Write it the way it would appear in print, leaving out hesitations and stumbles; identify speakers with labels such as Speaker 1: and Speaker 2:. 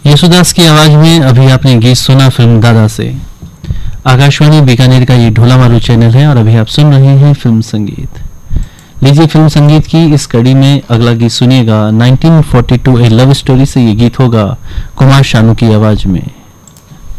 Speaker 1: यशोदास की आवाज में अभी आपने गीत सुना फिल्म दादा से। आकाशवाणी बीकानेर का ये ढोला मारू चैनल है और अभी आप सुन रहे हैं फिल्म संगीत। लीजिए फिल्म संगीत की इस कड़ी में अगला गीत सुनिएगा। 1942 ए लव स्टोरी से ये गीत होगा कुमार शानू की आवाज में।